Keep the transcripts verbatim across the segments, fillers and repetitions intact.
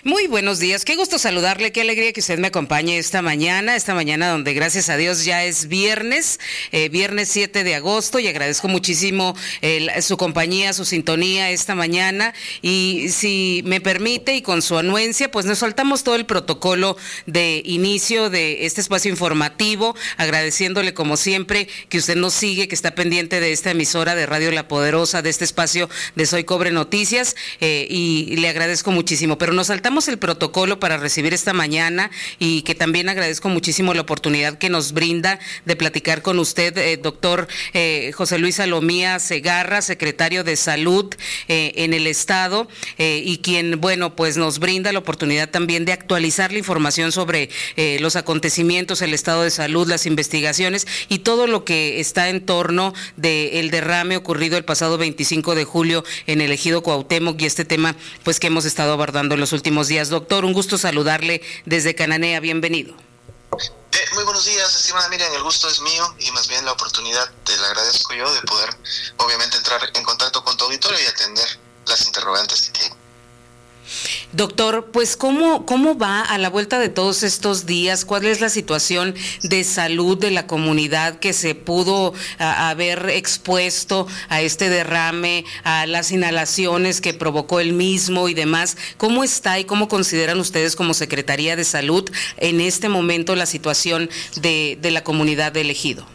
Muy buenos días, qué gusto saludarle, qué alegría que usted me acompañe esta mañana, esta mañana donde gracias a Dios ya es viernes, eh, viernes siete de agosto, y agradezco muchísimo eh, su compañía, su sintonía esta mañana, y si me permite y con su anuencia, pues nos saltamos todo el protocolo de inicio de este espacio informativo, agradeciéndole como siempre que usted nos sigue, que está pendiente de esta emisora de Radio La Poderosa, de este espacio de Soy Cobre Noticias, eh, y le agradezco muchísimo, pero nos saltamos el protocolo para recibir esta mañana, y que también agradezco muchísimo la oportunidad que nos brinda de platicar con usted, eh, doctor eh, José Luis Salomía Segarra, secretario de Salud eh, en el Estado, eh, y quien, bueno, pues nos brinda la oportunidad también de actualizar la información sobre eh, los acontecimientos, el estado de salud, las investigaciones y todo lo que está en torno del derrame ocurrido el pasado veinticinco de julio en el ejido Cuauhtémoc, y este tema pues que hemos estado abordando en los últimos días. Doctor, un gusto saludarle desde Cananea, bienvenido. Eh, muy buenos días, estimada Miriam, el gusto es mío y más bien la oportunidad te la agradezco yo de poder obviamente entrar en contacto con tu auditorio y atender las interrogantes que tiene. Doctor, pues ¿cómo, cómo va a la vuelta de todos estos días? ¿Cuál es la situación de salud de la comunidad que se pudo a, haber expuesto a este derrame, a las inhalaciones que provocó el mismo y demás? ¿Cómo está y cómo consideran ustedes como Secretaría de Salud en este momento la situación de, de la comunidad de Ejido?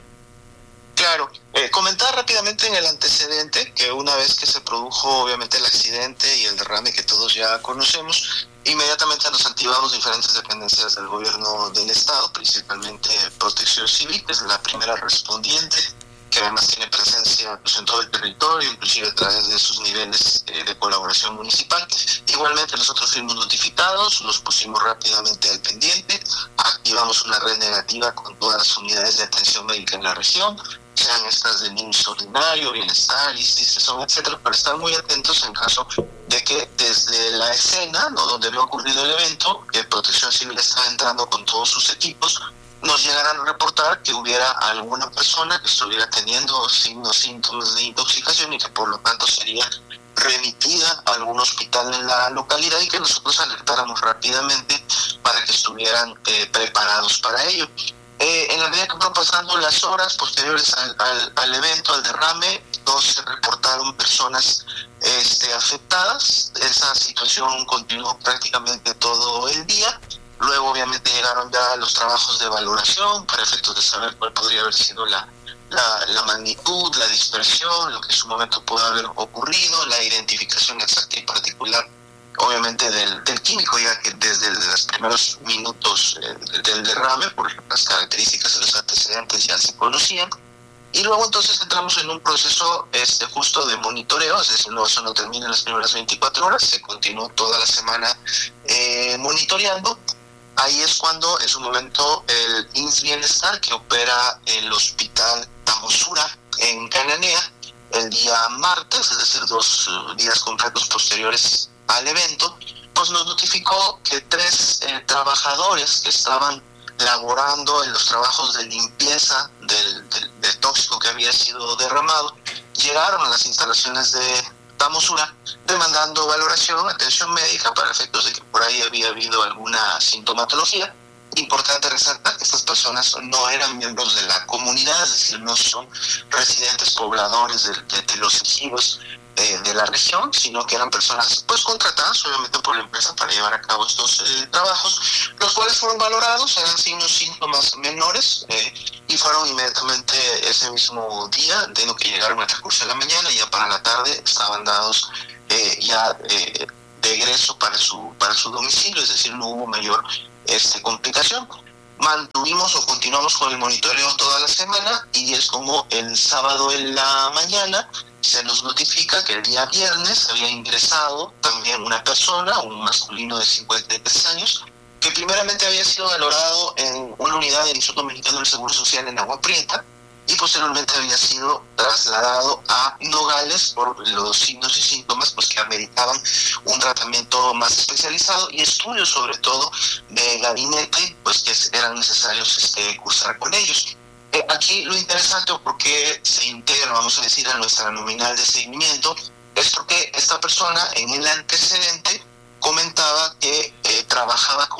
Claro, eh, comentar rápidamente en el antecedente que una vez que se produjo obviamente el accidente y el derrame que todos ya conocemos, inmediatamente nos activamos diferentes dependencias del gobierno del estado, principalmente Protección Civil, que es la primera respondiente, que además tiene presencia pues, en todo el territorio, inclusive a través de sus niveles eh, de colaboración municipal. Igualmente nosotros fuimos notificados, nos pusimos rápidamente al pendiente, activamos una red negativa con todas las unidades de atención médica en la región, sean estas de niños ordinario, bienestar, institución, etcétera, para estar muy atentos en caso de que desde la escena, ¿no?, donde había ocurrido el evento, que Protección Civil estaba entrando con todos sus equipos, nos llegaran a reportar que hubiera alguna persona que estuviera teniendo signos, síntomas de intoxicación y que por lo tanto sería remitida a algún hospital en la localidad y que nosotros alertáramos rápidamente para que estuvieran eh, preparados para ello. Eh, en la medida que fueron pasando las horas posteriores al, al, al evento, al derrame, no se reportaron personas este, afectadas. Esa situación continuó prácticamente todo el día. Luego obviamente llegaron ya los trabajos de valoración para efectos de saber cuál podría haber sido la, la, la magnitud, la dispersión, lo que en su momento pudo haber ocurrido, la identificación exacta y particular obviamente del, del químico, ya que desde los primeros minutos eh, del derrame, por las características de los antecedentes ya se conocían. Y luego entonces entramos en un proceso este, justo de monitoreo, es decir, no, eso no termina en las primeras veinticuatro horas, se continuó toda la semana eh, monitoreando. Ahí es cuando en su momento el I M S S Bienestar, que opera el hospital Tamosura en Cananea, el día martes, es decir, dos uh, días completos posteriores al evento, pues nos notificó que tres eh, trabajadores que estaban laborando en los trabajos de limpieza del, del, del tóxico que había sido derramado, llegaron a las instalaciones de Tamosura demandando valoración, atención médica para efectos de que por ahí había habido alguna sintomatología. Importante resaltar que estas personas no eran miembros de la comunidad, es decir, no son residentes pobladores de, de, de los ejidos de, de la región, sino que eran personas pues contratadas obviamente por la empresa para llevar a cabo estos eh, trabajos, los cuales fueron valorados, eran signos, síntomas menores eh, y fueron inmediatamente ese mismo día, de lo que llegaron al transcurso de la mañana, y ya para la tarde estaban dados eh, ya eh, de egreso para su, para su domicilio, es decir, no hubo mayor Este, complicación. Mantuvimos o continuamos con el monitoreo toda la semana y es como el sábado en la mañana se nos notifica que el día viernes había ingresado también una persona, un masculino de cincuenta y tres años, que primeramente había sido valorado en una unidad del Instituto Mexicano del Seguro Social en Agua Prieta y posteriormente había sido trasladado a Nogales por los signos y síntomas pues que ameritaban un tratamiento más especializado y estudios sobre todo de gabinete pues que eran necesarios este, cursar con ellos. Eh, aquí lo interesante o por qué se integra, vamos a decir, a nuestra nominal de seguimiento es porque esta persona en el antecedente comentaba que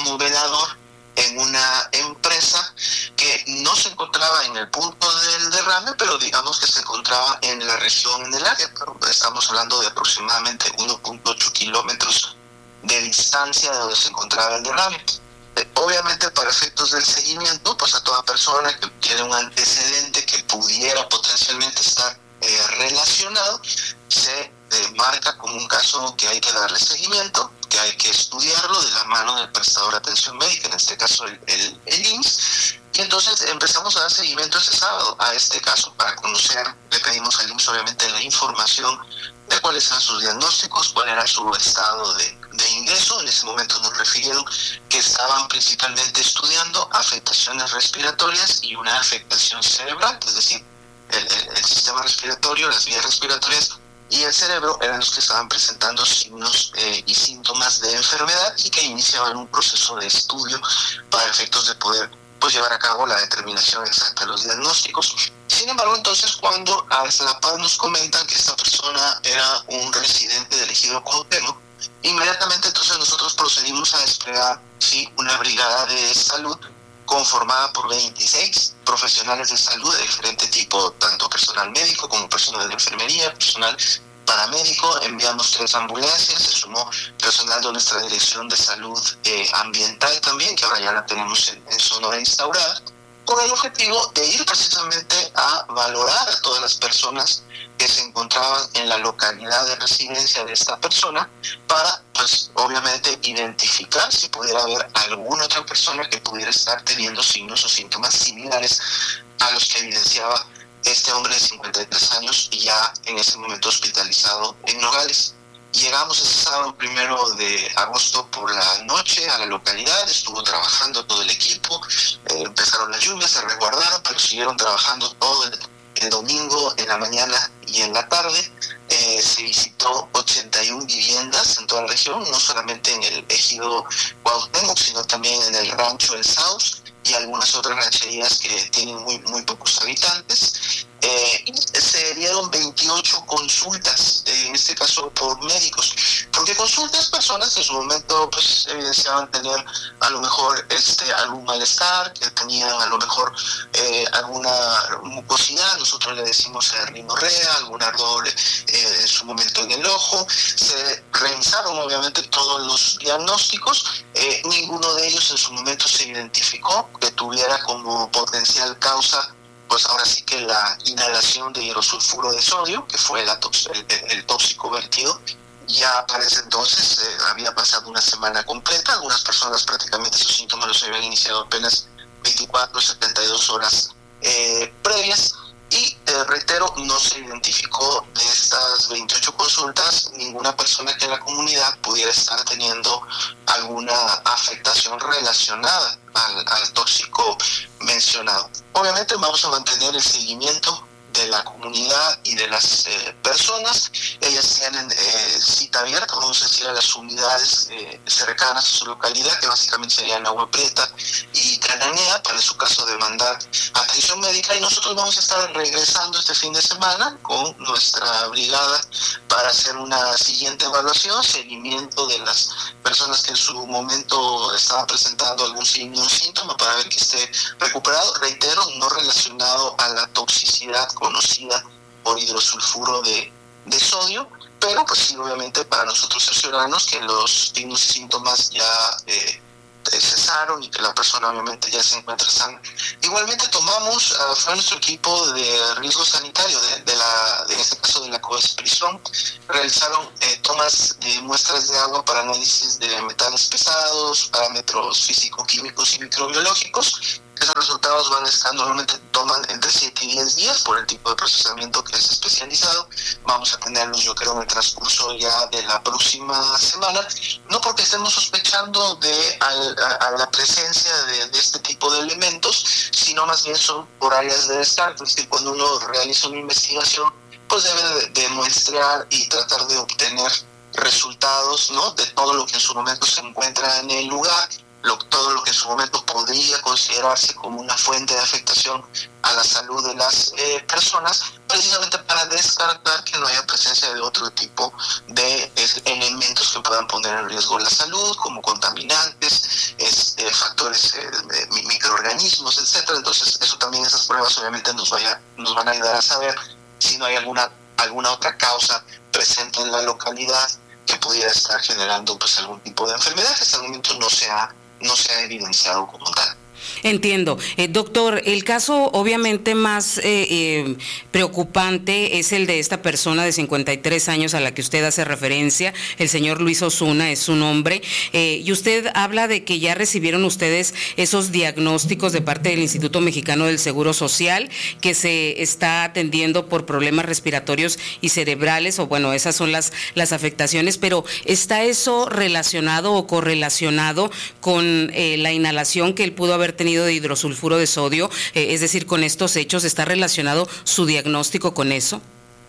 como velador en una empresa que no se encontraba en el punto del derrame, pero digamos que se encontraba en la región, en el área. Pero estamos hablando de aproximadamente uno punto ocho kilómetros de distancia de donde se encontraba el derrame. Eh, obviamente, para efectos del seguimiento, pues a toda persona que tiene un antecedente que pudiera potencialmente estar eh, relacionado, se eh, marca como un caso que hay que darle seguimiento, que hay que estudiarlo de la mano del prestador de atención médica, en este caso el, el, el I M S S, y entonces empezamos a dar seguimiento ese sábado a este caso para conocer. Le pedimos al I M S S obviamente la información de cuáles eran sus diagnósticos, cuál era su estado de, de ingreso. En ese momento nos refirieron que estaban principalmente estudiando afectaciones respiratorias y una afectación cerebral, es decir, el, el, el sistema respiratorio, las vías respiratorias y el cerebro eran los que estaban presentando signos eh, y síntomas de enfermedad, y que iniciaban un proceso de estudio para efectos de poder pues llevar a cabo la determinación exacta de los diagnósticos. Sin embargo, entonces, cuando a la paz nos comentan que esta persona era un residente del ejido Cuauhtémoc, inmediatamente entonces nosotros procedimos a desplegar sí, una brigada de salud conformada por veintiséis profesionales de salud de diferente tipo, tanto personal médico como personal de enfermería, personal paramédico. Enviamos tres ambulancias, se sumó personal de nuestra Dirección de Salud eh, Ambiental también, que ahora ya la tenemos en, en Sonora instaurada, con el objetivo de ir precisamente a valorar a todas las personas que se encontraban en la localidad de residencia de esta persona, para, pues, obviamente, identificar si pudiera haber alguna otra persona que pudiera estar teniendo signos o síntomas similares a los que evidenciaba este hombre de cincuenta y tres años y ya en ese momento hospitalizado en Nogales. Llegamos ese sábado primero de agosto por la noche a la localidad, estuvo trabajando todo el equipo, eh, empezaron las lluvias, se resguardaron, pero siguieron trabajando todo el, el domingo en la mañana y en la tarde. Eh, se visitó ochenta y una viviendas en toda la región, no solamente en el ejido Cuauhtémoc, sino también en el rancho El Saus y algunas otras rancherías que tienen muy, muy pocos habitantes. Eh, se dieron veintiocho consultas, eh, en este caso por médicos, porque consultas personas que en su momento pues evidenciaban tener a lo mejor este algún malestar, que tenían a lo mejor eh, alguna mucosidad, nosotros le decimos eh, rinorrea, algún ardor eh, en su momento en el ojo. Se revisaron obviamente todos los diagnósticos, eh, ninguno de ellos en su momento se identificó que tuviera como potencial causa pues ahora sí que la inhalación de hidrosulfuro de sodio, que fue la tox- el, el tóxico vertido. Ya para ese entonces eh, había pasado una semana completa, algunas personas prácticamente sus síntomas los habían iniciado apenas veinticuatro, setenta y dos horas eh, previas, y eh, reitero, no se identificó de estas veintiocho consultas ninguna persona que en la comunidad pudiera estar teniendo alguna afectación relacionada al, al tóxico mencionado. Obviamente vamos a mantener el seguimiento de la comunidad y de las eh, personas. Ellas tienen eh, cita abierta, vamos a decir, a las unidades eh, cercanas a su localidad, que básicamente serían Agua Prieta y Cananea, para su caso de mandar atención médica, y nosotros vamos a estar regresando este fin de semana con nuestra brigada para hacer una siguiente evaluación, seguimiento de las personas que en su momento estaban presentando algún signo o síntoma, para ver que esté recuperado, reitero, no relacionado a la toxicidad conocida por hidrosulfuro de, de sodio, pero pues sí, obviamente para nosotros cerciorarnos que los signos y síntomas ya eh, cesaron y que la persona obviamente ya se encuentra sana. Igualmente tomamos, uh, fue nuestro equipo de riesgo sanitario, de, de la, de, en este caso de la COESPRISON, realizaron eh, tomas de muestras de agua para análisis de metales pesados, parámetros físico-químicos y microbiológicos. Esos resultados van a estar, normalmente toman entre siete y diez días por el tipo de procesamiento que es especializado. Vamos a tenerlos, yo creo, en el transcurso ya de la próxima semana, no porque estemos sospechando de a, a, a la presencia de, de este tipo de elementos, sino más bien son por áreas de descarte. Es decir, cuando uno realiza una investigación, pues debe de, de muestrear y tratar de obtener resultados, ¿no?, de todo lo que en su momento se encuentra en el lugar, lo, todo lo que en su momento podría considerarse como una fuente de afectación a la salud de las eh, personas, precisamente para descartar que no haya presencia de otro tipo de es, elementos que puedan poner en riesgo la salud, como contaminantes, es, eh, factores eh, de microorganismos, etcétera. Entonces, eso también, esas pruebas obviamente nos, vaya, nos van a ayudar a saber si no hay alguna, alguna otra causa presente en la localidad que pudiera estar generando pues algún tipo de enfermedad que hasta el momento no se ha, no se ha evidenciado como tal. Entiendo. Eh, doctor, el caso obviamente más eh, eh, preocupante es el de esta persona de cincuenta y tres años a la que usted hace referencia, el señor Luis Osuna es su nombre, eh, y usted habla de que ya recibieron ustedes esos diagnósticos de parte del Instituto Mexicano del Seguro Social, que se está atendiendo por problemas respiratorios y cerebrales, o bueno, esas son las, las afectaciones, pero ¿está eso relacionado o correlacionado con eh, la inhalación que él pudo haber tenido de hidrosulfuro de sodio? Eh, es decir, con estos hechos, ¿está relacionado su diagnóstico con eso?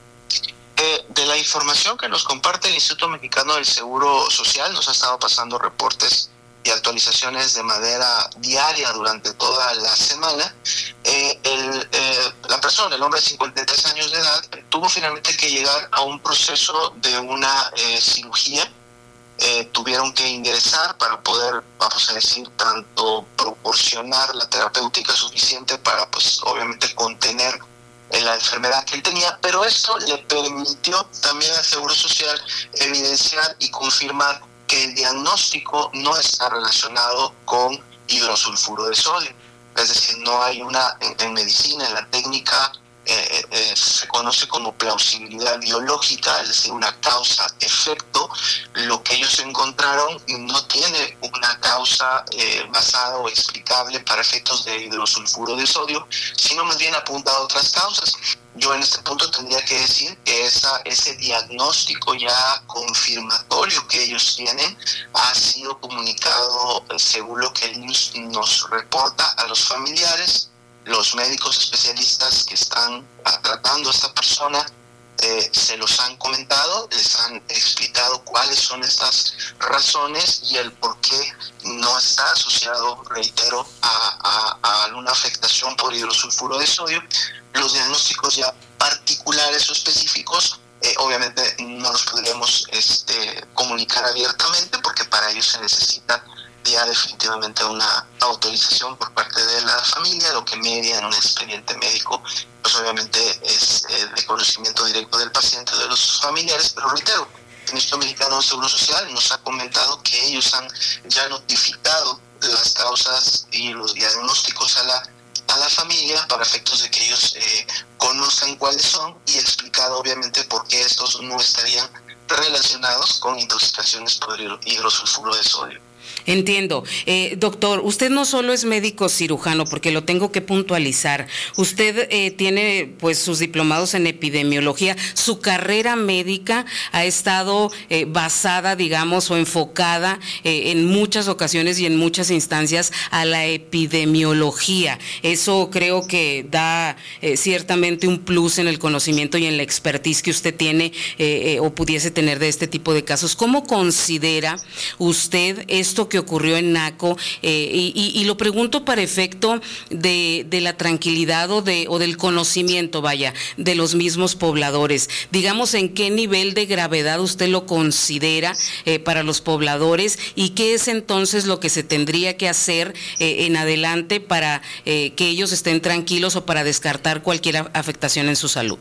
Eh, de la información que nos comparte el Instituto Mexicano del Seguro Social, nos ha estado pasando reportes y actualizaciones de manera diaria durante toda la semana. Eh, el, eh, la persona, el hombre de cincuenta y tres años de edad, tuvo finalmente que llegar a un proceso de una eh, cirugía. Eh, tuvieron que ingresar para poder, vamos a decir, tanto proporcionar la terapéutica suficiente para, pues, obviamente contener eh, la enfermedad que él tenía, pero esto le permitió también al Seguro Social evidenciar y confirmar que el diagnóstico no está relacionado con hidrosulfuro de sodio. Es decir, no hay una, en, en medicina, en la técnica, Eh, eh, se conoce como plausibilidad biológica, es decir, una causa-efecto. Lo que ellos encontraron no tiene una causa eh, basada o explicable para efectos de hidrosulfuro de sodio, sino más bien apunta a otras causas. Yo en este punto tendría que decir que esa, ese diagnóstico ya confirmatorio que ellos tienen ha sido comunicado, según lo que el I M S S nos reporta, a los familiares. Los médicos especialistas que están tratando a esta persona eh, se los han comentado, les han explicado cuáles son estas razones y el por qué no está asociado, reitero, a, a, a una afectación por hidrosulfuro de sodio. Los diagnósticos ya particulares o específicos, eh, obviamente no los podríamos este, comunicar abiertamente, porque para ello se necesita ya definitivamente una autorización por parte de la familia, lo que media en un expediente médico, pues obviamente es eh, de conocimiento directo del paciente o de los familiares. Pero reitero, el Instituto Mexicano de Seguro Social nos ha comentado que ellos han ya notificado las causas y los diagnósticos a la a la familia para efectos de que ellos eh, conozcan cuáles son, y explicado obviamente por qué estos no estarían relacionados con intoxicaciones por hidrosulfuro de sodio. Entiendo. Eh, doctor, usted no solo es médico cirujano, porque lo tengo que puntualizar. Usted eh, tiene pues sus diplomados en epidemiología. Su carrera médica ha estado eh, basada, digamos, o enfocada eh, en muchas ocasiones y en muchas instancias a la epidemiología. Eso creo que da eh, ciertamente un plus en el conocimiento y en la expertise que usted tiene eh, eh, o pudiese tener de este tipo de casos. ¿Cómo considera usted esto que ocurrió en Naco? Eh, y, y, y lo pregunto para efecto de, de la tranquilidad o, de, o del conocimiento, vaya, de los mismos pobladores. Digamos, ¿en qué nivel de gravedad usted lo considera eh, para los pobladores, y qué es entonces lo que se tendría que hacer eh, en adelante para eh, que ellos estén tranquilos o para descartar cualquier afectación en su salud?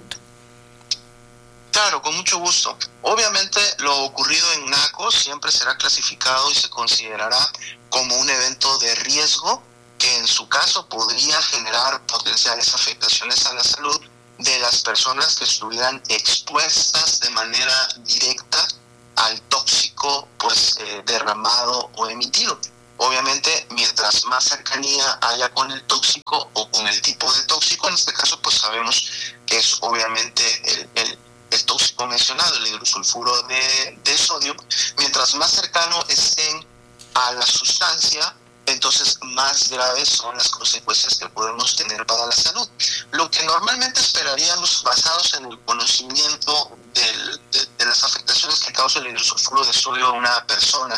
Claro, con mucho gusto. Obviamente lo ocurrido en Naco siempre será clasificado y se considerará como un evento de riesgo que en su caso podría generar potenciales afectaciones a la salud de las personas que estuvieran expuestas de manera directa al tóxico pues eh, derramado o emitido. Obviamente, mientras más cercanía haya con el tóxico o con el tipo de tóxico, en este caso pues sabemos que es obviamente el, el el tóxico mencionado, el hidrosulfuro de, de sodio, mientras más cercano estén a la sustancia, entonces más graves son las consecuencias que podemos tener para la salud. Lo que normalmente esperaríamos, basados en el conocimiento del, de, de las afectaciones que causa el hidrosulfuro de sodio a una persona, a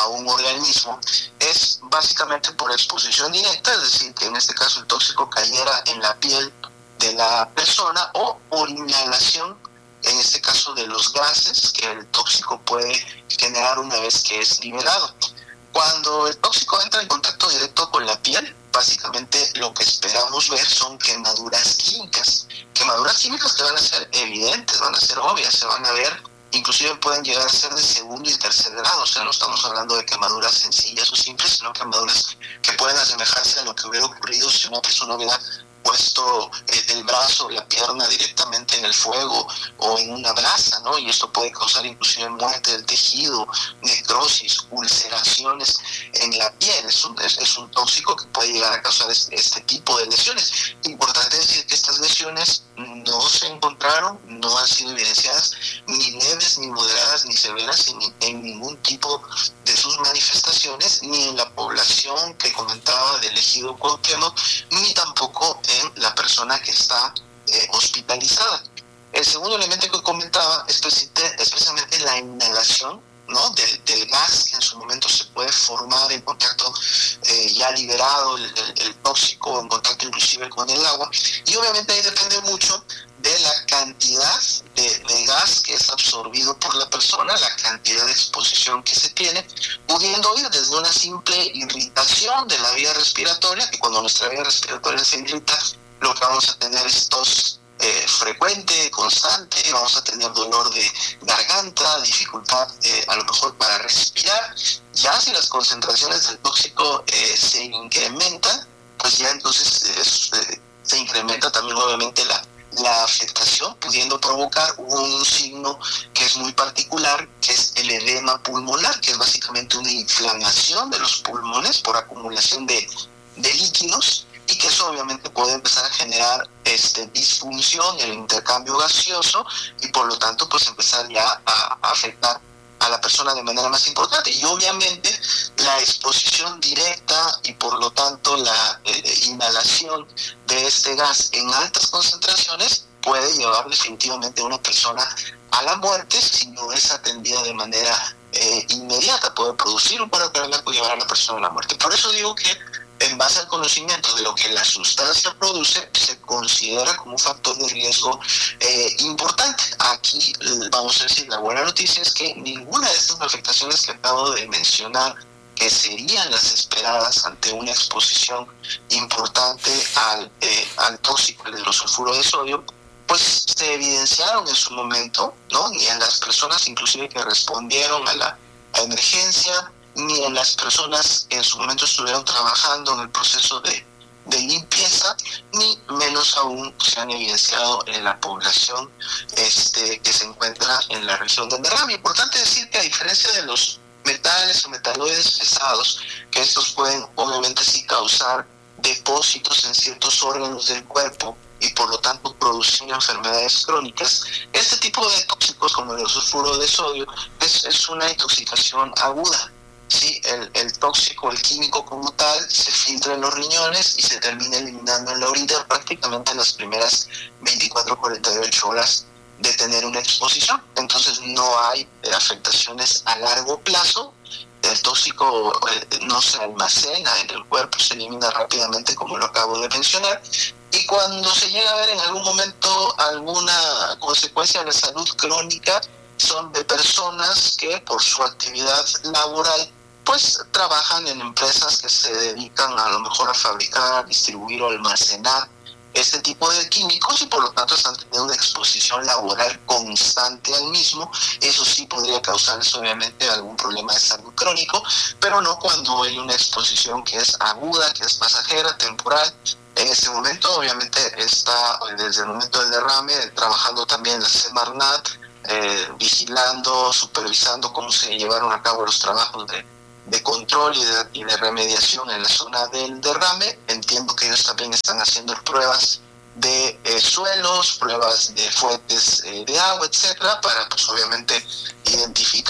a un organismo es básicamente por exposición directa, es decir, que en este caso el tóxico cayera en la piel de la persona o por inhalación, en este caso de los gases que el tóxico puede generar una vez que es liberado. Cuando el tóxico entra en contacto directo con la piel, básicamente lo que esperamos ver son quemaduras químicas, quemaduras químicas que van a ser evidentes, van a ser obvias, se van a ver, inclusive pueden llegar a ser de segundo y tercer grado, o sea, no estamos hablando de quemaduras sencillas o simples, sino quemaduras que pueden asemejarse a lo que hubiera ocurrido si una persona hubiera puesto eh, el brazo o la pierna directamente en el fuego o en una brasa, ¿no? Y esto puede causar inclusive muerte del tejido, necrosis, ulceraciones en la piel. Es un, es, es un tóxico que puede llegar a causar este, este tipo de lesiones. Importante decir que estas lesiones no se encontraron, no han sido evidenciadas ni leves, ni moderadas, ni severas en, en ningún tipo de sus manifestaciones, ni en la población que comentaba del ejido Cuauhtémoc, ni tampoco en la persona que está eh, hospitalizada. El segundo elemento que comentaba es precisamente la inhalación, ¿no? Del, del gas que en su momento se puede formar en contacto eh, ya liberado, el, el, el tóxico en contacto inclusive con el agua, y obviamente ahí depende mucho de la cantidad de, de gas que es absorbido por la persona, la cantidad de exposición que se tiene, pudiendo ir desde una simple irritación de la vía respiratoria, que cuando nuestra vía respiratoria se irrita, lo que vamos a tener es tos eh, frecuente, constante, vamos a tener dolor de garganta, dificultad eh, a lo mejor para respirar. Ya si las concentraciones del tóxico eh, se incrementan, pues ya entonces eh, se incrementa también obviamente la la afectación, pudiendo provocar un signo que es muy particular, que es el edema pulmonar, que es básicamente una inflamación de los pulmones por acumulación de, de líquidos, y que eso obviamente puede empezar a generar este, disfunción en el intercambio gaseoso, y por lo tanto pues empezar ya a, a afectar a la persona de manera más importante. Y obviamente la exposición directa y por lo tanto la eh, inhalación de este gas en altas concentraciones puede llevar definitivamente a una persona a la muerte si no es atendida de manera eh, inmediata. Puede producir un paro cardíaco y llevar a la persona a la muerte. Por eso digo que en base al conocimiento de lo que la sustancia produce, se considera como un factor de riesgo eh, importante. Aquí vamos a decir, la buena noticia es que ninguna de estas afectaciones que acabo de mencionar, que serían las esperadas ante una exposición importante al, eh, al tóxico, el hidrosulfuro de sodio, pues se evidenciaron en su momento, ¿no? Ni en las personas inclusive que respondieron a la a emergencia, ni en las personas que en su momento estuvieron trabajando en el proceso de, de limpieza, ni menos aún se han evidenciado en la población este, que se encuentra en la región del derrame. Importante decir que a diferencia de los metales o metaloides pesados, que estos pueden obviamente sí causar depósitos en ciertos órganos del cuerpo y por lo tanto producir enfermedades crónicas, este tipo de tóxicos como el sulfuro de sodio es, es una intoxicación aguda. Sí, el, el tóxico, el químico como tal, se filtra en los riñones y se termina eliminando en la orina prácticamente en las primeras veinticuatro a cuarenta y ocho horas de tener una exposición. Entonces no hay afectaciones a largo plazo. El tóxico eh, no se almacena en el cuerpo, se elimina rápidamente, como lo acabo de mencionar. Y cuando se llega a ver en algún momento alguna consecuencia de la salud crónica, son de personas que por su actividad laboral pues trabajan en empresas que se dedican a lo mejor a fabricar, distribuir o almacenar este tipo de químicos y por lo tanto están teniendo una exposición laboral constante al mismo. Eso sí podría causarles obviamente algún problema de salud crónico, pero no cuando hay una exposición que es aguda, que es pasajera, temporal. En este momento obviamente está desde el momento del derrame trabajando también la Semarnat, eh, vigilando, supervisando cómo se llevaron a cabo los trabajos de de control y de, y de remediación en la zona del derrame. Entiendo que ellos también están haciendo pruebas de eh, suelos, pruebas de fuentes eh, de agua, etcétera, para pues obviamente identificar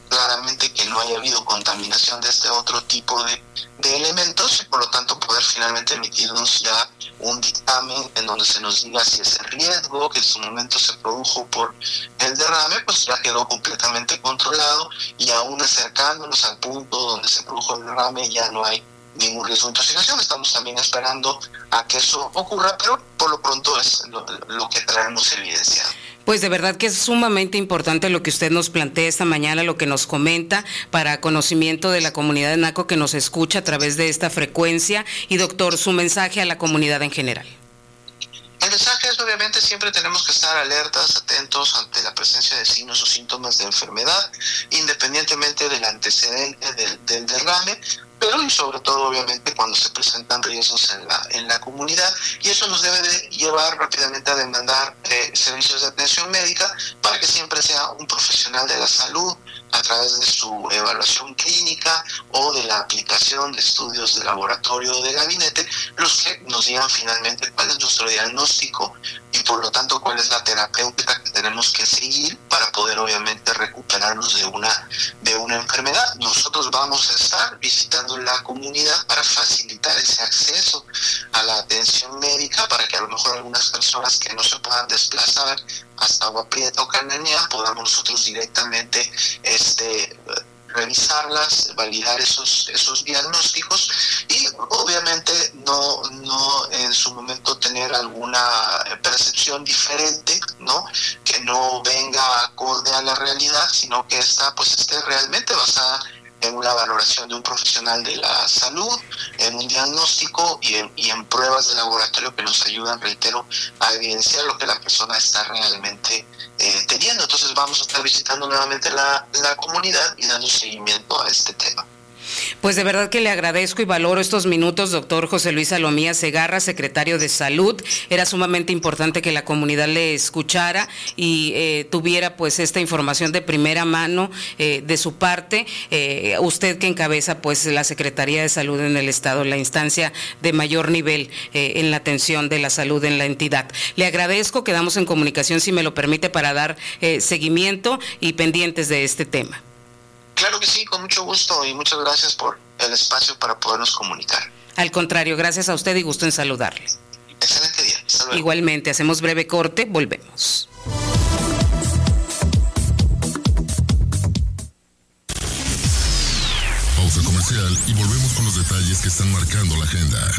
claramente que no haya habido contaminación de este otro tipo de, de elementos, y por lo tanto poder finalmente emitirnos ya un dictamen en donde se nos diga si ese riesgo que en su momento se produjo por el derrame pues ya quedó completamente controlado, y aún acercándonos al punto donde se produjo el derrame ya no hay ningún riesgo de intoxicación. Estamos también esperando a que eso ocurra, pero por lo pronto es lo, lo que traemos evidenciado. Pues de verdad que es sumamente importante lo que usted nos plantea esta mañana, lo que nos comenta, para conocimiento de la comunidad de Naco que nos escucha a través de esta frecuencia. Y doctor, su mensaje a la comunidad en general. El mensaje es, obviamente, siempre tenemos que estar alertas, atentos ante la presencia de signos o síntomas de enfermedad, independientemente del antecedente del, del derrame, pero y sobre todo, obviamente, cuando se presentan riesgos en la, en la comunidad, y eso nos debe de llevar rápidamente a demandar eh, servicios de atención médica para que siempre sea un profesional de la salud, a través de su evaluación clínica o de la aplicación de estudios de laboratorio o de gabinete, los que nos digan finalmente cuál es nuestro diagnóstico y por lo tanto cuál es la terapéutica que tenemos que seguir para poder obviamente recuperarnos de una, de una enfermedad. Nosotros vamos a estar visitando la comunidad para facilitar ese acceso a la atención médica, para que a lo mejor algunas personas que no se puedan desplazar hasta Agua Prieta o Cananea podamos nosotros directamente este revisarlas, validar esos esos diagnósticos y obviamente no no en su momento tener alguna percepción diferente, no que no venga acorde a la realidad, sino que esta pues esté realmente basada en una valoración de un profesional de la salud, en un diagnóstico y en, y en pruebas de laboratorio que nos ayudan, reitero, a evidenciar lo que la persona está realmente eh, teniendo. Entonces vamos a estar visitando nuevamente la, la comunidad y dando seguimiento a este tema. Pues de verdad que le agradezco y valoro estos minutos, doctor José Luis Salomía Segarra, secretario de Salud. Era sumamente importante que la comunidad le escuchara y eh, tuviera pues esta información de primera mano eh, de su parte. Eh, usted que encabeza pues la Secretaría de Salud en el Estado, la instancia de mayor nivel eh, en la atención de la salud en la entidad. Le agradezco, quedamos en comunicación, si me lo permite, para dar eh, seguimiento y pendientes de este tema. Claro que sí, con mucho gusto, y muchas gracias por el espacio para podernos comunicar. Al contrario, gracias a usted y gusto en saludarle. Excelente día. Hasta luego. Igualmente, hacemos breve corte, volvemos. Pausa comercial y volvemos con los detalles que están marcando la agenda.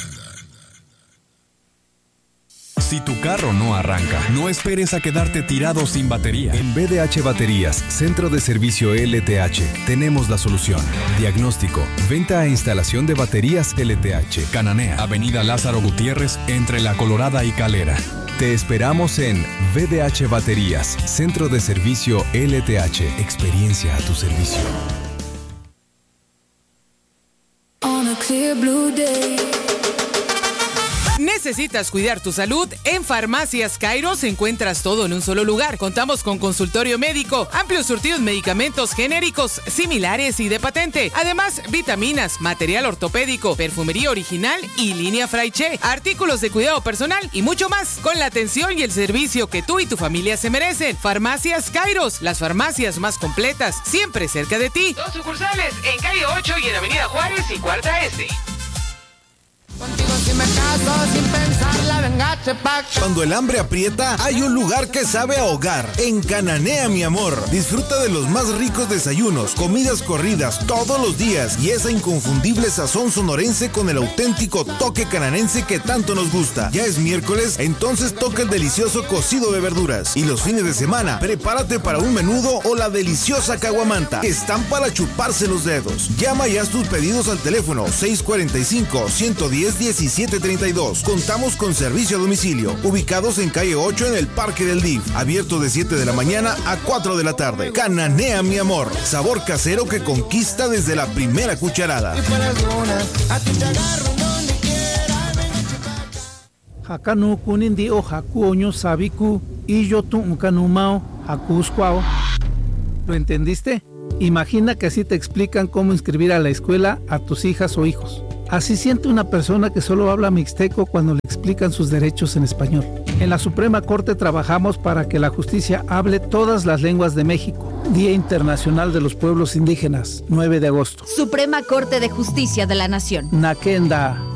Si tu carro no arranca, no esperes a quedarte tirado sin batería. En B D H Baterías, Centro de Servicio L T H, tenemos la solución. Diagnóstico, venta e instalación de baterías L T H. Cananea, Avenida Lázaro Gutiérrez, entre La Colorada y Calera. Te esperamos en B D H Baterías, Centro de Servicio L T H. Experiencia a tu servicio. On a clear blue day. ¿Necesitas cuidar tu salud? En Farmacias Kairos encuentras todo en un solo lugar. Contamos con consultorio médico, amplios surtidos medicamentos genéricos, similares y de patente. Además, vitaminas, material ortopédico, perfumería original y línea Fraiche, artículos de cuidado personal y mucho más, con la atención y el servicio que tú y tu familia se merecen. Farmacias Kairos, las farmacias más completas, siempre cerca de ti. Dos sucursales en calle ocho y en Avenida Juárez y Cuarta S. Contigo si me caso sin pensarla, venga, chepac. Cuando el hambre aprieta, hay un lugar que sabe a hogar. En Cananea, mi amor. Disfruta de los más ricos desayunos, comidas corridas todos los días y esa inconfundible sazón sonorense con el auténtico toque cananense que tanto nos gusta. Ya es miércoles, entonces toca el delicioso cocido de verduras. Y los fines de semana, prepárate para un menudo o la deliciosa caguamanta. Están para chuparse los dedos. Llama y haz tus pedidos al teléfono seis cuatro cinco, uno uno cero, diecisiete treinta y dos. Contamos con servicio a domicilio, ubicados en calle ocho en el Parque del D I F, abierto de siete de la mañana a cuatro de la tarde. Cananea, mi amor, sabor casero que conquista desde la primera cucharada. Hakanu kunindi o hakuoño sabiku y yo tu unkanumao hakuskwao. ¿Lo entendiste? Imagina que así te explican cómo inscribir a la escuela a tus hijas o hijos. Así siente una persona que solo habla mixteco cuando le explican sus derechos en español. En la Suprema Corte trabajamos para que la justicia hable todas las lenguas de México. Día Internacional de los Pueblos Indígenas, nueve de agosto. Suprema Corte de Justicia de la Nación. Naquenda.